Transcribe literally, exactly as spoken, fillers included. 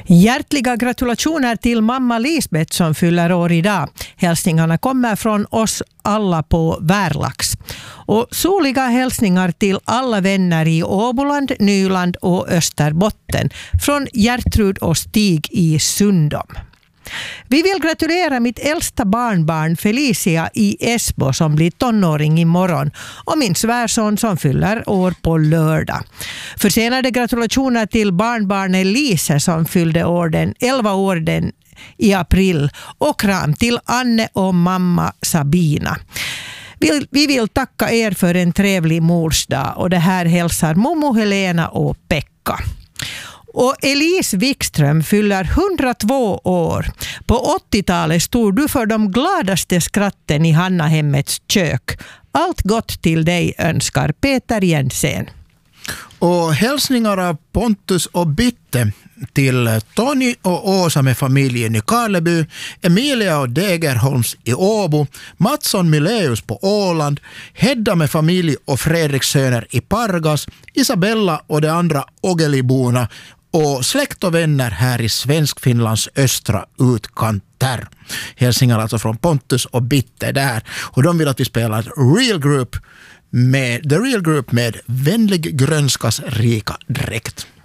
Hjärtliga gratulationer till mamma Lisbeth som fyller år idag. Hälsningarna kommer från oss alla på Värlax. Och soliga hälsningar till alla vänner i Åboland, Nyland och Österbotten från Gertrud och Stig i Sundom. Vi vill gratulera mitt äldsta barnbarn Felicia i Esbo som blir tonåring imorgon och min svärson som fyller år på lördag. Försenade gratulationer till barnbarnet Lise som fyllde år den elva år den i april och kram till Anne och mamma Sabina. Vi, vi vill tacka er för en trevlig morsdag och det här hälsar Momo, Helena och Pekka. Och Elise Wikström fyller hundratvå år. På åttiotalet stod du för de gladaste skratten i Hannahemmets kök. Allt gott till dig önskar Peter Jensen. Och hälsningar av Pontus och Bitte till Tony och Åsa med familjen i Karleby, Emilia och Degerholms i Åbo, Mattsson Mileus på Åland, Hedda med familj och Fredrik söner i Pargas, Isabella och de andra Ogeliborna och släkt och vänner här i Svenskfinlands östra utkanter. Hälsningar alltså från Pontus och Bitte där. Och de vill att vi spelar Real Group med The Real Group med Vänlig grönskas rika dräkt.